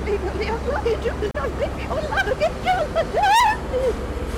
Legally obliged to not make your love against you.